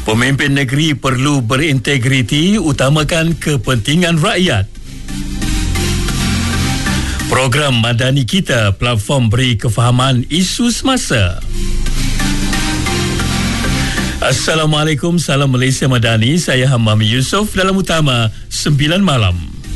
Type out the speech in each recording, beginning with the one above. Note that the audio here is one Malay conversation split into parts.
Pemimpin negeri perlu berintegriti, utamakan kepentingan rakyat. Program Madani Kita, platform beri kefahaman isu semasa. Assalamualaikum, salam Malaysia Madani. Saya Hamam Yusof dalam utama 9 malam.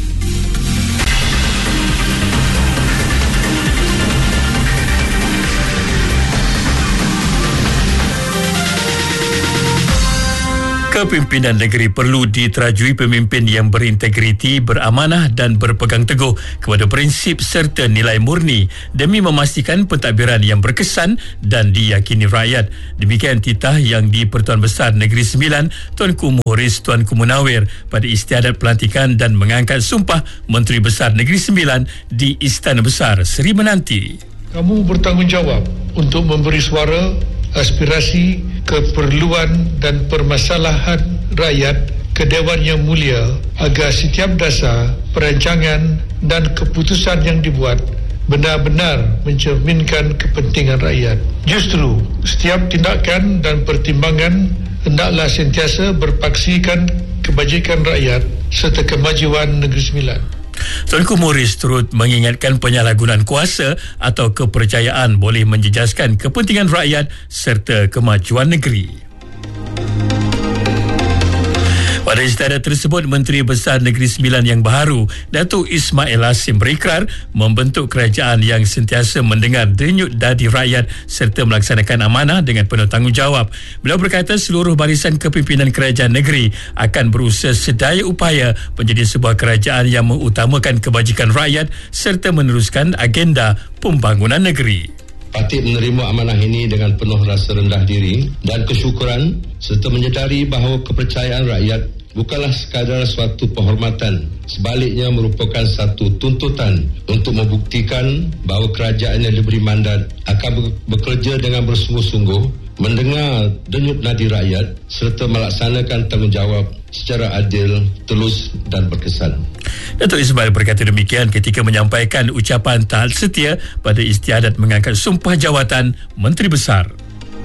Kepimpinan negeri perlu diterajui pemimpin yang berintegriti, beramanah dan berpegang teguh kepada prinsip serta nilai murni demi memastikan pentadbiran yang berkesan dan diyakini rakyat. Demikian titah yang di-Pertuan Besar Negeri Sembilan Tuanku Muhriz Tuanku Munawir pada istiadat pelantikan dan mengangkat sumpah Menteri Besar Negeri Sembilan di Istana Besar Seri Menanti. Kamu bertanggungjawab untuk memberi suara aspirasi, keperluan dan permasalahan rakyat ke Dewan Yang Mulia agar setiap dasar, perancangan dan keputusan yang dibuat benar-benar mencerminkan kepentingan rakyat. Justru, setiap tindakan dan pertimbangan hendaklah sentiasa berpaksikan kebajikan rakyat serta kemajuan Negeri Sembilan. Tuanku Muhriz turut mengingatkan penyalahgunaan kuasa atau kepercayaan boleh menjejaskan kepentingan rakyat serta kemajuan negeri. Pada istiadat tersebut, Menteri Besar Negeri Sembilan yang baharu, Datuk Ismail Hasim, berikrar membentuk kerajaan yang sentiasa mendengar denyut nadi rakyat serta melaksanakan amanah dengan penuh tanggungjawab. Beliau berkata seluruh barisan kepimpinan kerajaan negeri akan berusaha sedaya upaya menjadi sebuah kerajaan yang mengutamakan kebajikan rakyat serta meneruskan agenda pembangunan negeri. Patut menerima amanah ini dengan penuh rasa rendah diri dan kesyukuran serta menyedari bahawa kepercayaan rakyat bukanlah sekadar suatu penghormatan, sebaliknya merupakan satu tuntutan untuk membuktikan bahawa kerajaan yang diberi mandat akan bekerja dengan bersungguh-sungguh, mendengar denyut nadi rakyat serta melaksanakan tanggungjawab secara adil, telus dan berkesan. Datuk Ismail berkata demikian ketika menyampaikan ucapan taat setia pada istiadat mengangkat sumpah jawatan Menteri Besar.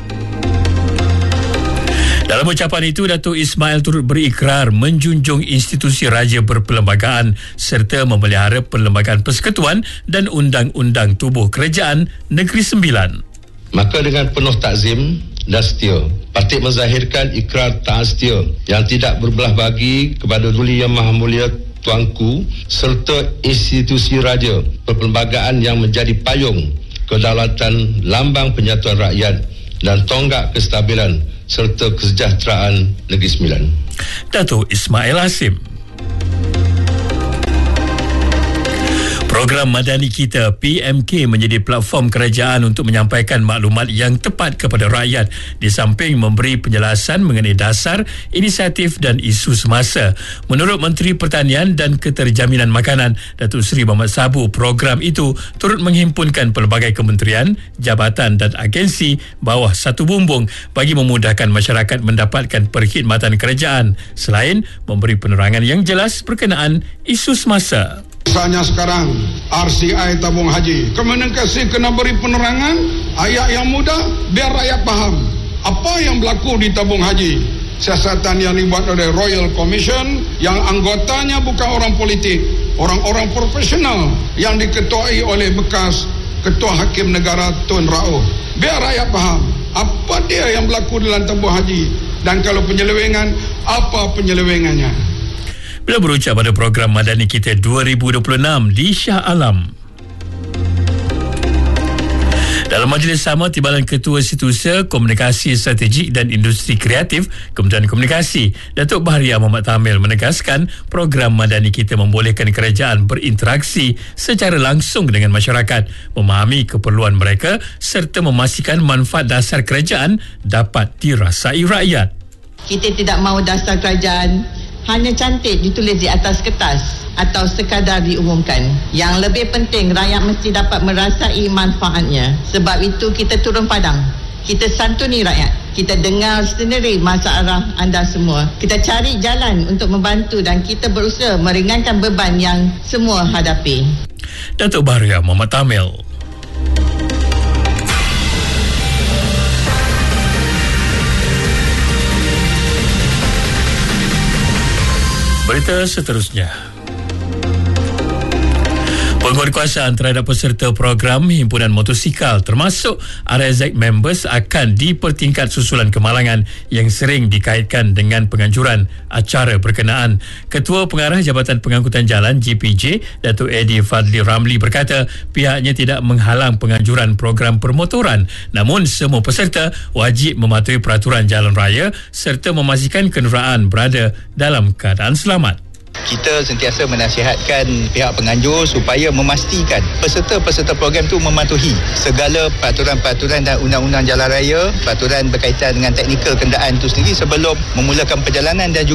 Dalam ucapan itu, Datuk Ismail turut berikrar menjunjung institusi raja berperlembagaan serta memelihara perlembagaan persekutuan dan undang-undang tubuh kerajaan Negeri Sembilan. Maka dengan penuh takzim dan setia, patut menzahirkan ikrar taat setia yang tidak berbelah bagi kepada Duli Yang Maha Mulia Tuanku serta institusi raja perperlembagaan yang menjadi payung kedaulatan, lambang penyatuan rakyat dan tonggak kestabilan serta kesejahteraan Negeri Sembilan. Datuk Ismail Hasim. Program Madani Kita PMK menjadi platform kerajaan untuk menyampaikan maklumat yang tepat kepada rakyat di samping memberi penjelasan mengenai dasar, inisiatif dan isu semasa. Menurut Menteri Pertanian dan Keterjaminan Makanan Datuk Seri Mohamad Sabu, program itu turut menghimpunkan pelbagai kementerian, jabatan dan agensi bawah satu bumbung bagi memudahkan masyarakat mendapatkan perkhidmatan kerajaan selain memberi penerangan yang jelas berkenaan isu semasa. Misalnya sekarang RCI tabung haji, Kemenkes kena beri penerangan ayat yang mudah biar rakyat faham apa yang berlaku di tabung haji. Siasatan yang dibuat oleh Royal Commission yang anggotanya bukan orang politik, orang-orang profesional yang diketuai oleh bekas Ketua Hakim Negara Tun Rauf. Biar rakyat faham apa dia yang berlaku dalam tabung haji dan kalau penyelewengan, apa penyelewengannya. Beliau berucap pada program Madani Kita 2026 di Shah Alam. Dalam majlis sama, Timbalan Ketua Setiausaha Komunikasi Strategik dan Industri Kreatif Kementerian Komunikasi, Datuk Baharia Muhammad Tamil menegaskan program Madani Kita membolehkan kerajaan berinteraksi secara langsung dengan masyarakat, memahami keperluan mereka serta memastikan manfaat dasar kerajaan dapat dirasai rakyat. Kita tidak mahu dasar kerajaan hanya cantik ditulis di atas kertas atau sekadar diumumkan. Yang lebih penting, rakyat mesti dapat merasai manfaatnya. Sebab itu kita turun padang. Kita santuni rakyat. Kita dengar sendiri masalah anda semua. Kita cari jalan untuk membantu dan kita berusaha meringankan beban yang semua hadapi. Datuk Baharia Muhammad Tamil. Berita seterusnya. Penguatkuasaan terhadap peserta program Himpunan Motosikal termasuk RSX members akan dipertingkat susulan kemalangan yang sering dikaitkan dengan penganjuran acara berkenaan. Ketua Pengarah Jabatan Pengangkutan Jalan JPJ, Datuk Eddie Fadli Ramli berkata pihaknya tidak menghalang penganjuran program permotoran, namun semua peserta wajib mematuhi peraturan jalan raya serta memastikan kenderaan berada dalam keadaan selamat. Kita sentiasa menasihatkan pihak penganjur supaya memastikan peserta-peserta program itu mematuhi segala peraturan-peraturan dan undang-undang jalan raya, peraturan berkaitan dengan teknikal kenderaan itu sendiri sebelum memulakan perjalanan dan juga